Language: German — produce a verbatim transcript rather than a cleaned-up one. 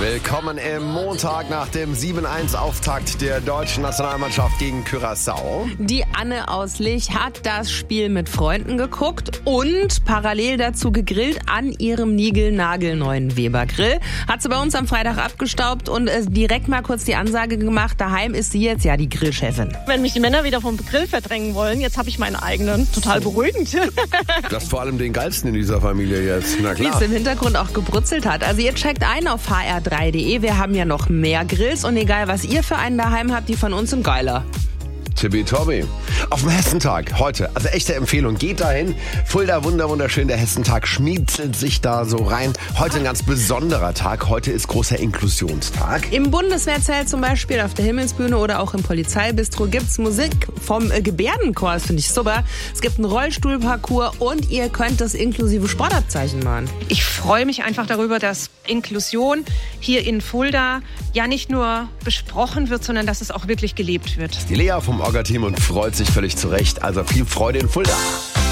Willkommen im Montag nach dem sieben eins Auftakt der deutschen Nationalmannschaft gegen Curaçao. Die Anne aus Lich hat das Spiel mit Freunden geguckt und parallel dazu gegrillt an ihrem niegelnagelneuen Weber-Grill. Hat sie bei uns am Freitag abgestaubt und äh, direkt mal kurz die Ansage gemacht, daheim ist sie jetzt ja die Grillchefin. Wenn mich die Männer wieder vom Grill verdrängen wollen, jetzt habe ich meinen eigenen. Total beruhigend. Das ist vor allem den geilsten in dieser Familie jetzt. Na Wie klar. es im Hintergrund auch gebrutzelt hat. Also ihr checkt ein auf h r drei punkt d e. Wir haben ja noch mehr Grills und egal was ihr für einen daheim habt, die von uns sind geiler. Tippitoppi. Auf dem Hessentag heute, also echte Empfehlung, geht dahin. Fulda, wunder, wunderschön, der Hessentag schmiezelt sich da so rein. Heute ein ganz besonderer Tag, heute ist großer Inklusionstag. Im Bundeswehrzelt zum Beispiel, auf der Himmelsbühne oder auch im Polizeibistro gibt's Musik vom äh, Gebärdenchor, das finde ich super. Es gibt einen Rollstuhlparcours und ihr könnt das inklusive Sportabzeichen machen. Ich freue mich einfach darüber, dass Inklusion hier in Fulda ja nicht nur besprochen wird, sondern dass es auch wirklich gelebt wird. Die Lea vom Orga-Team und freut sich völlig zurecht. Also viel Freude in Fulda.